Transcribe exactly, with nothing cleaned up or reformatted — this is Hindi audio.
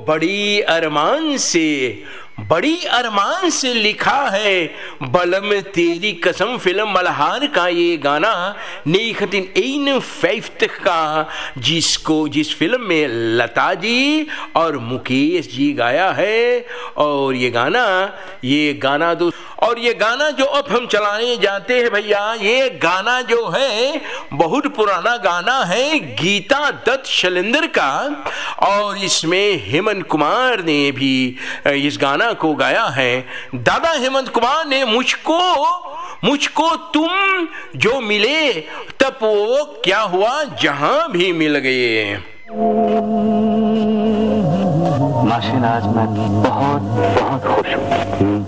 बड़ी अरमान से बड़ी अरमान से लिखा है बलम तेरी कसम फिल्म मल्हार का ये गाना उन्नीस का, जिसको जिस फिल्म में लता जी और मुकेश जी गाया है। और ये गाना ये गाना दो और ये गाना जो अब हम चलाने जाते हैं भैया, ये गाना जो है बहुत पुराना गाना है गीता दत्त शैलेंद्र का, और इसमें हेमंत कुमार ने भी इस गाना को गाया है। दादा हेमंत कुमार ने मुझको मुझको तुम जो मिले तब वो क्या हुआ जहां भी मिल गए। माशिन आज मैं बहुत बहुत खुश हूँ।